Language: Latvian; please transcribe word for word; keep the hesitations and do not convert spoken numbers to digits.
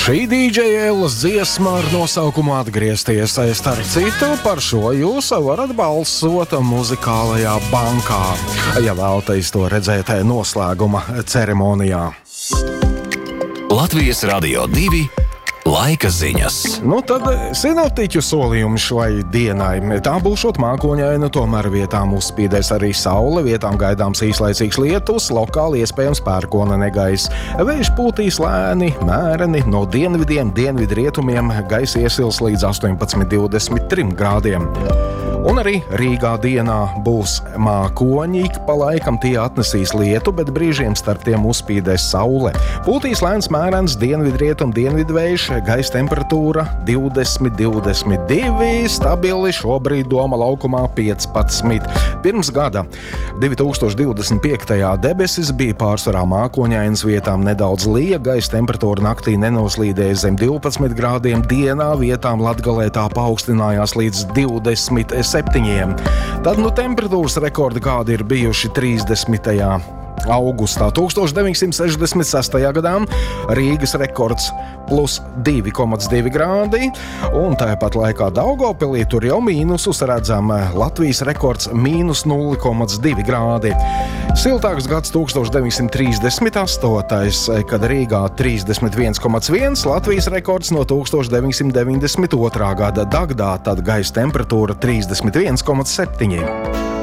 Šī dīdžeja Ellas dziesma ar nosaukumu Atgriezties. Starp citu, par šo jūs varat balsot muzikālajā bankā, ja vēlaties to redzēt noslēguma ceremonijā. Latvijas Radio divi laika ziņas. Nu tad sinoptiķu solījumi šai dienai. Tā būšot mākoņaina, tomēr vietām uzspīdēs arī saule, vietām gaidāms īslaicīgs lietus, lokāli iespējams pērkona negaiss. Vējš pūtīs lēni, mēreni, no dienvidiem, dienvidrietumiem gaisa iesils līdz astoņpadsmit līdz divdesmit trim grādiem. Un arī Rīgā dienā būs mākoņi, ik pa laikam tie atnesīs lietu, bet brīžiem starp tiem uzspīdēs saule. Pūtīs lēns mērens dienvidrietum, dienvidvējš, gaisa temperatūra divdesmit līdz divdesmit divi, stabili šobrīd Doma laukumā piecpadsmit. Pirms gada divi tūkstoši divdesmit piektajā debesis bija pārsvarā mākoņainas, vietām nedaudz lija, gaisa temperatūra naktī nenoslīdēja zem divpadsmit grādiem, dienā vietām Latgalē tā paaugstinājās līdz divdesmit septiņiem. Tad nu temperatūras rekordi kādi ir bijuši trīsdesmitajā augustā tūkstoš deviņsimt sešdesmit sestajā gadā, Rīgas rekords plus divi komats divi grādi, un tāpat laikā Daugavpilī tur jau mīnusus redzam, Latvijas rekords mīnus nulle komats divi grādi. Siltāks gads tūkstoš deviņsimt trīsdesmit astotais, kad Rīgā trīsdesmit viens komats viens, Latvijas rekords no tūkstoš deviņsimt deviņdesmit otrā gada Dagdā, tad gaisa temperatūra trīsdesmit viens komats septiņi.